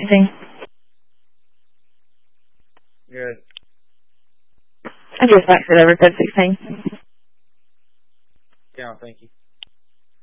16. Good. I just maxed it over code 16. Yeah, thank you.